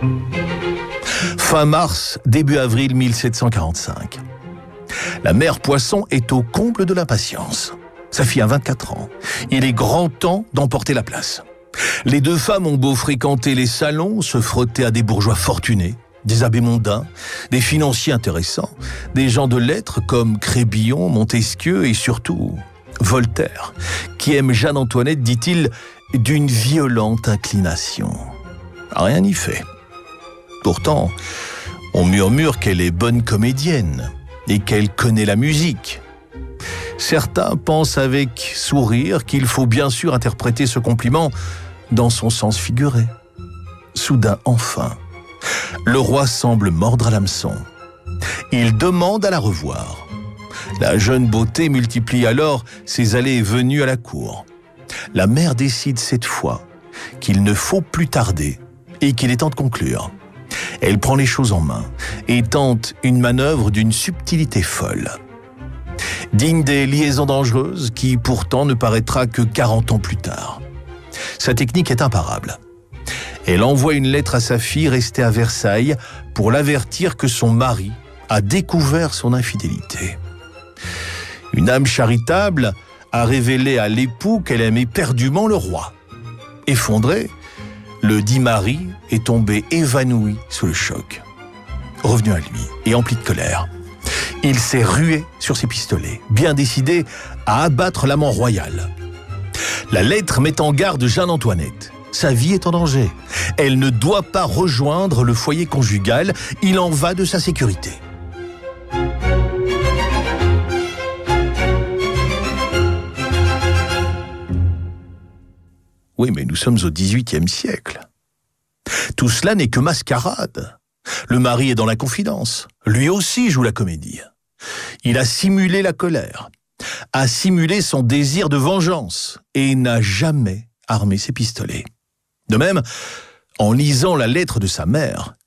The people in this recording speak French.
Fin mars, début avril 1745. La mère Poisson est au comble de l'impatience. Sa fille a 24 ans. Il est grand temps d'emporter la place. Les deux femmes ont beau fréquenter les salons, se frotter à des bourgeois fortunés, des abbés mondains, des financiers intéressants, des gens de lettres comme Crébillon, Montesquieu et surtout Voltaire, qui aime Jeanne-Antoinette, dit-il, d'une violente inclination. Rien n'y fait. Pourtant, on murmure qu'elle est bonne comédienne et qu'elle connaît la musique. Certains pensent avec sourire qu'il faut bien sûr interpréter ce compliment dans son sens figuré. Soudain, enfin, le roi semble mordre à l'hameçon. Il demande à la revoir. La jeune beauté multiplie alors ses allées et venues à la cour. La mère décide cette fois qu'il ne faut plus tarder et qu'il est temps de conclure. Elle prend les choses en main et tente une manœuvre d'une subtilité folle. Digne des liaisons dangereuses qui pourtant ne paraîtra que 40 ans plus tard. Sa technique est imparable. Elle envoie une lettre à sa fille restée à Versailles pour l'avertir que son mari a découvert son infidélité. Une âme charitable a révélé à l'époux qu'elle aimait éperdument le roi. Effondré, le dit mari est tombé évanoui sous le choc. Revenu à lui et empli de colère, il s'est rué sur ses pistolets, bien décidé à abattre l'amant royal. La lettre met en garde Jeanne-Antoinette. Sa vie est en danger. Elle ne doit pas rejoindre le foyer conjugal. Il en va de sa sécurité. Oui, mais nous sommes au XVIIIe siècle. Tout cela n'est que mascarade. Le mari est dans la confidence. Lui aussi joue la comédie. Il a simulé la colère, a simulé son désir de vengeance et n'a jamais armé ses pistolets. De même, en lisant la lettre de sa mère,